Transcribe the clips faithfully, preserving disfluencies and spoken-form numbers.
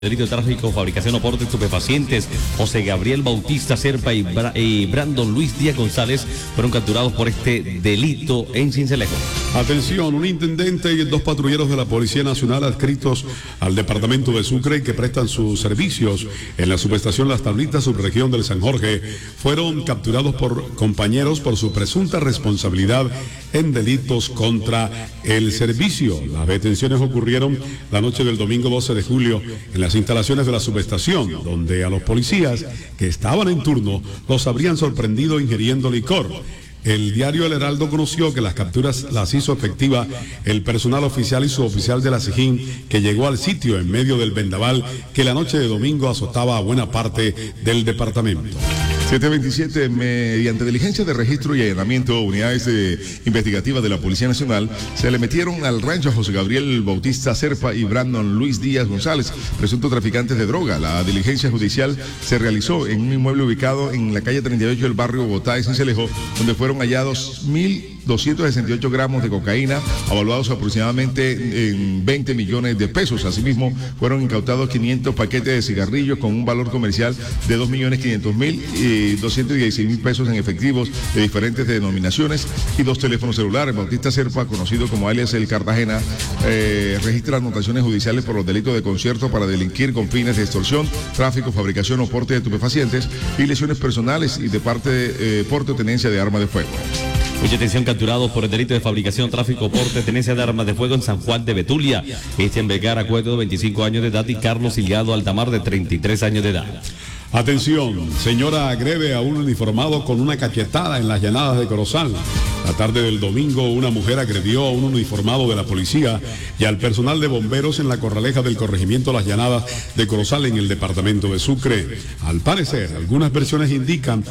Delito de tráfico, fabricación o porte de estupefacientes. José Gabriel Bautista Serpa y, Bra y Brandon Luis Díaz González fueron capturados por este delito en Sincelejo. Atención, un intendente y dos patrulleros de la Policía Nacional adscritos al departamento de Sucre y que prestan sus servicios en la subestación Las Tablitas, subregión del San Jorge, fueron capturados por compañeros por su presunta responsabilidad en delitos contra el servicio. Las detenciones ocurrieron la noche del domingo doce de julio en las instalaciones de la subestación, donde a los policías que estaban en turno los habrían sorprendido ingiriendo licor. El diario El Heraldo conoció que las capturas las hizo efectiva el personal oficial y suboficial de la SIJIN, que llegó al sitio en medio del vendaval que la noche de domingo azotaba a buena parte del departamento. siete veintisiete, mediante diligencia de registro y allanamiento, unidades de, investigativas de la Policía Nacional se le metieron al rancho a José Gabriel Bautista Serpa y Brandon Luis Díaz González, presuntos traficantes de droga. La diligencia judicial se realizó en un inmueble ubicado en la calle treinta y ocho del barrio Bogotá de Sincelejo, donde fueron hallados mil doscientos sesenta y ocho gramos de cocaína, avaluados aproximadamente en veinte millones de pesos. Asimismo, fueron incautados quinientos paquetes de cigarrillos con un valor comercial de dos millones quinientos mil y doscientos dieciséis mil pesos en efectivos de diferentes denominaciones y dos teléfonos celulares. Bautista Serpa, conocido como alias El Cartagena, eh, registra anotaciones judiciales por los delitos de concierto para delinquir con fines de extorsión, tráfico, fabricación o porte de estupefacientes y lesiones personales y de parte de eh, porte o tenencia de arma de fuego. Mucha atención, capturados por el delito de fabricación, tráfico, porte, tenencia de armas de fuego en San Juan de Betulia. Cristian Vergara Cueto, de veinticinco años de edad, y Carlos Hilgado Altamar, de treinta y tres años de edad. Atención, señora agrede a un uniformado con una cachetada en las llanadas de Corozal. La tarde del domingo, una mujer agredió a un uniformado de la policía y al personal de bomberos en la corraleja del corregimiento Las Llanadas de Corozal, en el departamento de Sucre. Al parecer, algunas versiones indican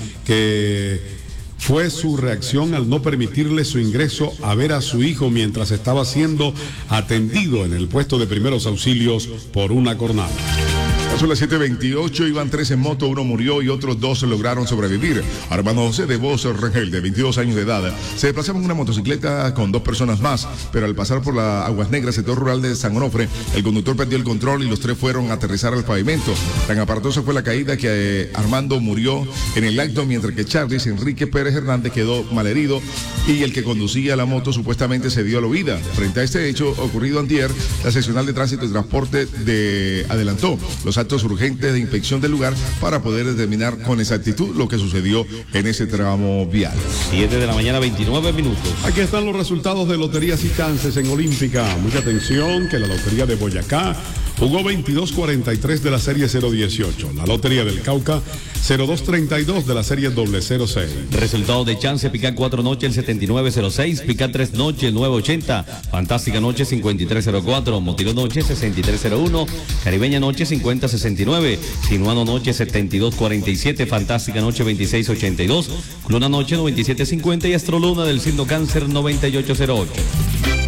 que fue su reacción al no permitirle su ingreso a ver a su hijo mientras estaba siendo atendido en el puesto de primeros auxilios por una cornada. Son las siete veintiocho, iban tres en moto, uno murió y otros dos lograron sobrevivir. Armando José de Voz Rengel, de veintidós años de edad, se desplazaba en una motocicleta con dos personas más, pero al pasar por la Aguas Negras, sector rural de San Onofre, el conductor perdió el control y los tres fueron a aterrizar al pavimento. Tan aparatosa fue la caída que eh, Armando murió en el acto, mientras que Charles Enrique Pérez Hernández quedó malherido y el que conducía la moto supuestamente se dio la huida. Frente a este hecho ocurrido antier, la seccional de tránsito y transporte de adelantó los actos urgentes de inspección del lugar para poder determinar con exactitud lo que sucedió en ese tramo vial. siete de la mañana, veintinueve minutos. Aquí están los resultados de loterías y chances en Olímpica. Mucha atención, que la lotería de Boyacá jugó veintidós cuarenta y tres de la serie cero dieciocho. La lotería del Cauca cero dos treinta y dos de la serie doble cero seis. Resultados de chance: Picar cuatro noche el setenta y nueve cero seis, Picar tres noche el nueve ochenta, Fantástica noche cincuenta y tres cero cuatro, Motiló noche sesenta y tres cero uno, Caribeña noche cincuenta sesenta y nueve, Sinuano noche setenta y dos cuarenta y siete, Fantástica noche veintiséis ochenta y dos, Luna noche noventa y siete cincuenta y Astroluna del signo Cáncer noventa y ocho cero ocho.